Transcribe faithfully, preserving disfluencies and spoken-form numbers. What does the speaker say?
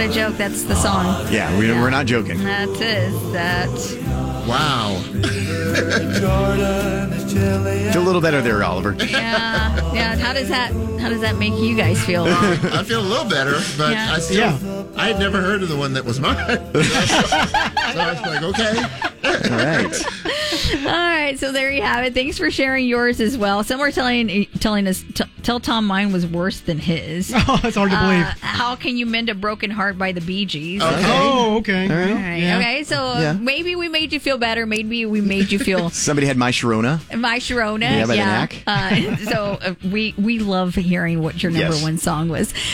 A joke. That's the song. Yeah, we, Yeah. we're not joking. That is that. Wow. Feel a little better there, Oliver. Yeah, yeah. How does that? How does that make you guys feel? I feel a little better, but Yeah. I still, Yeah. I had never heard of the one that was mine. So I was like, okay. All right. All right, so there you have it. Thanks for sharing yours as well. Some were telling telling us t- tell Tom mine was worse than his. Oh, that's hard to believe. Uh, how can you mend a broken heart by the Bee Gees? Okay. Oh, okay. All right. All right. Yeah. Okay, so uh, Yeah. maybe we made you feel better. Maybe we made you feel Somebody had my Sharona. my Sharona. Yeah, by the knack. Uh, so uh, we we love hearing what your number Yes. one song was.